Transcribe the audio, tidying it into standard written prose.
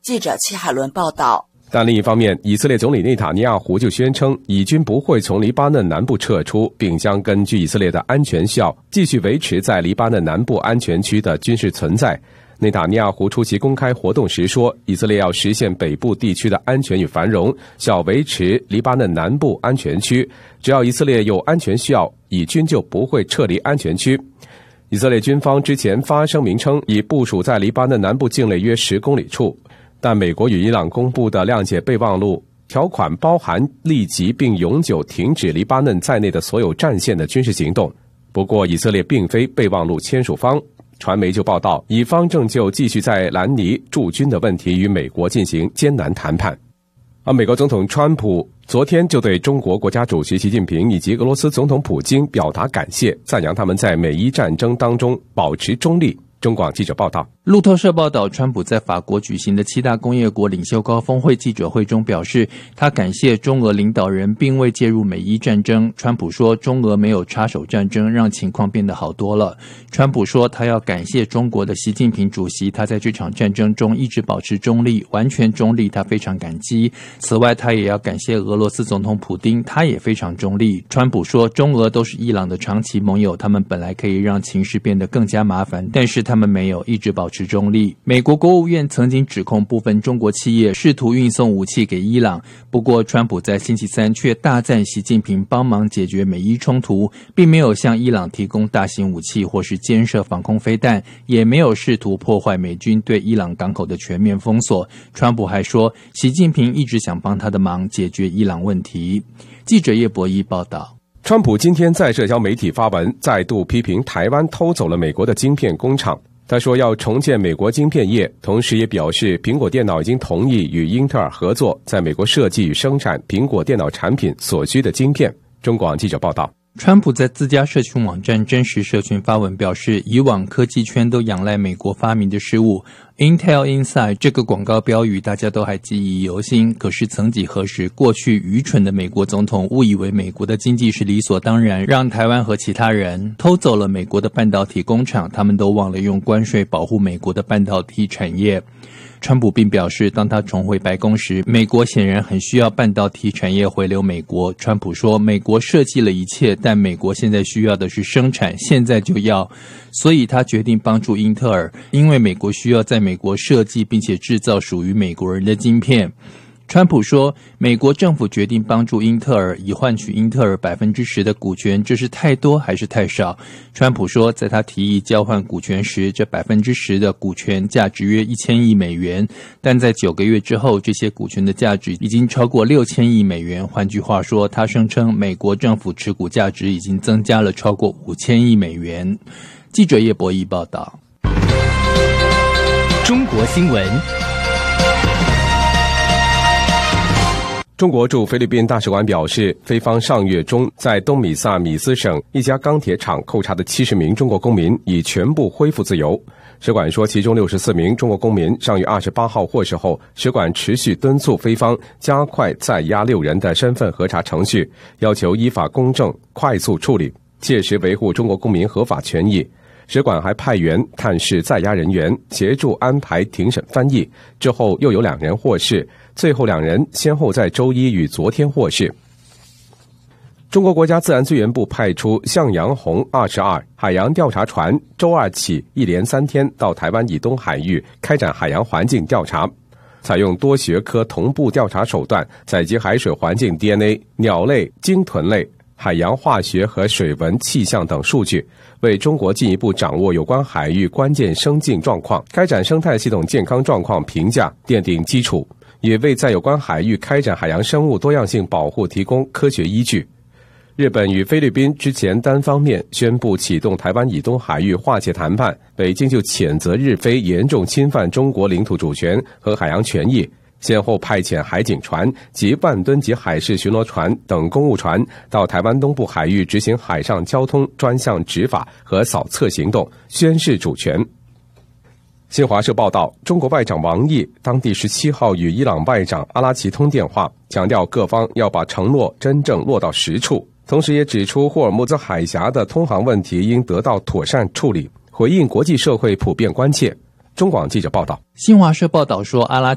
记者戚海伦报道。 但另一方面，以色列总理内塔尼亚胡就宣称，以军不会从黎巴嫩南部撤出，并将根据以色列的安全需要，继续维持在黎巴嫩南部安全区的军事存在。内塔尼亚胡出席公开活动时说，以色列要实现北部地区的安全与繁荣，需要维持黎巴嫩南部安全区。只要以色列有安全需要，以军就不会撤离安全区。以色列军方之前发声明称，已部署在黎巴嫩南部境内约10公里处。但美国与伊朗公布的谅解备忘录条款包含立即并永久停止黎巴嫩在内的所有战线的军事行动。不过，以色列并非备忘录签署方，传媒就报道，以方正就继续在兰尼驻军的问题与美国进行艰难谈判。而美国总统川普昨天就对中国国家主席习近平以及俄罗斯总统普京表达感谢，赞扬他们在美伊战争当中保持中立。中广记者报道， 路透社报道，川普在法国举行的7大工业国领袖高峰会记者会中表示，他感谢中俄领导人并未介入美伊战争。川普说，中俄没有插手战争，让情况变得好多了。川普说，他要感谢中国的习近平主席，他在这场战争中一直保持中立，完全中立，他非常感激。此外，他也要感谢俄罗斯总统普丁，他也非常中立。川普说，中俄都是伊朗的长期盟友，他们本来可以让情势变得更加麻烦，但是他们没有，一直保持中立。美国国务院曾经指控部分中国企业试图运送武器给伊朗，不过川普在星期三却大赞习近平帮忙解决美伊冲突，并没有向伊朗提供大型武器或是监射防空飞弹，也没有试图破坏美军对伊朗港口的全面封锁。川普还说，习近平一直想帮他的忙解决伊朗问题。记者叶博一报道。 川普今天在社交媒体发文，再度批评台湾偷走了美国的晶片工厂。他说要重建美国晶片业，同时也表示苹果电脑已经同意与英特尔合作，在美国设计与生产苹果电脑产品所需的晶片。中广记者报道。 川普在自家社群网站真实社群发文表示，以往科技圈都仰赖美国发明的事物， Intel Inside 这个广告标语大家都还记忆犹新，可是曾几何时，过去愚蠢的美国总统误以为美国的经济是理所当然，让台湾和其他人偷走了美国的半导体工厂，他们都忘了用关税保护美国的半导体产业。川普并表示，当他重回白宫时，美国显然很需要半导体产业回流美国。川普说，美国设计了一切，但美国现在需要的是生产，现在就要。所以他决定帮助英特尔，因为美国需要在美国设计并且制造属于美国人的晶片。川普说，美国政府决定帮助英特尔，以换取英特尔 10% 的股权，这是太多还是太少？川普说，在他提议交换股权时，这 10% 的股权价值约1000亿美元，但在9个月之后，这些股权的价值已经超过6000亿美元。换句话说，他声称美国政府持股价值已经增加了超过5000亿美元。记者叶博一报道。 中国新闻。 中国驻菲律宾大使馆表示，菲方上月中在东米萨米斯省一家钢铁厂扣查的70名中国公民已全部恢复自由。使馆说，其中64名中国公民上月28号获释后，使馆持续敦促菲方加快在押6人的身份核查程序，要求依法公正快速处理，切实维护中国公民合法权益。使馆还派员探视在押人员，协助安排庭审翻译，之后又有2人获释，最后2人先后在周一与昨天获释。中国国家自然资源部派出向阳红22海洋调查船，周二起一连3天到台湾以东海域开展海洋环境调查，采用多学科同步调查手段，采集海水环境 DNA、鸟类、鲸豚类、海洋化学和水文气象等数据，为中国进一步掌握有关海域关键生境状况、开展生态系统健康状况评价奠定基础，也为在有关海域开展海洋生物多样性保护提供科学依据。日本与菲律宾之前单方面宣布启动台湾以东海域划界谈判，北京就谴责日菲严重侵犯中国领土主权和海洋权益，先后派遣海警船及万吨级海事巡逻船等公务船到台湾东部海域执行海上交通专项执法和扫测行动，宣示主权。新华社报道，中国外长王毅当地17号与伊朗外长阿拉奇通电话，强调各方要把承诺真正落到实处，同时也指出霍尔木兹海峡的通航问题应得到妥善处理，回应国际社会普遍关切。中广记者报道， 新华社报道说，阿拉